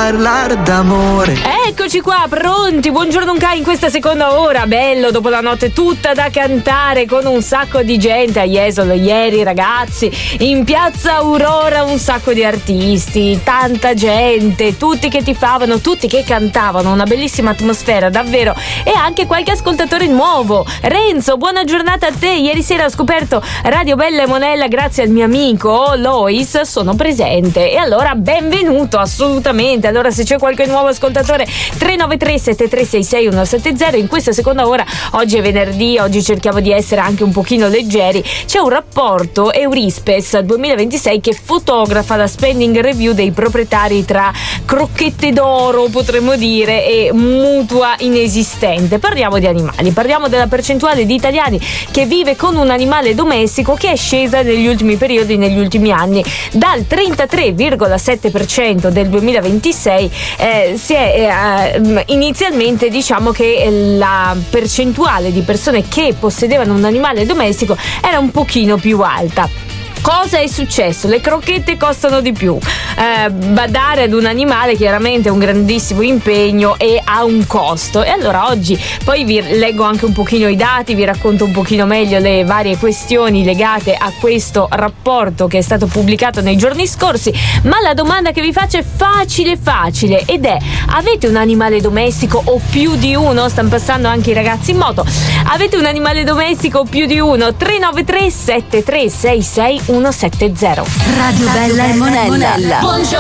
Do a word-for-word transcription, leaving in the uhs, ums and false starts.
parlare d'amore. Eccoci qua, pronti, buongiorno Unca in questa seconda ora, bello, dopo la notte tutta da cantare con un sacco di gente a Jesolo ieri, ragazzi, in piazza Aurora un sacco di artisti, tanta gente, tutti che tifavano, tutti che cantavano, una bellissima atmosfera, davvero, e anche qualche ascoltatore nuovo. Renzo, buona giornata a te, ieri sera ho scoperto Radio Bella e Monella grazie al mio amico Lois, sono presente, e allora benvenuto, assolutamente. Allora se c'è qualche nuovo ascoltatore, tre nove tre sette tre sei sei uno sette zero, in questa seconda ora, oggi è venerdì, oggi cerchiamo di essere anche un pochino leggeri. C'è un rapporto Eurispes duemilaventisei che fotografa la spending review dei proprietari tra crocchette d'oro, potremmo dire, e mutua inesistente. Parliamo di animali, parliamo della percentuale di italiani che vive con un animale domestico, che è scesa negli ultimi periodi, negli ultimi anni, dal trentatré virgola sette per cento del duemilaventisei. Eh, si è eh, inizialmente, diciamo che la percentuale di persone che possedevano un animale domestico era un pochino più alta. Cosa è successo? Le crocchette costano di più. Eh, badare ad un animale chiaramente è un grandissimo impegno e ha un costo. E allora oggi poi vi leggo anche un pochino i dati, vi racconto un pochino meglio le varie questioni legate a questo rapporto che è stato pubblicato nei giorni scorsi. Ma la domanda che vi faccio è facile facile ed è: avete un animale domestico o più di uno? Stanno passando anche i ragazzi in moto. Avete un animale domestico o più di uno? tre nove tre sette tre sei sei uno sette zero. Radio Bella e Monella. Buongiorno.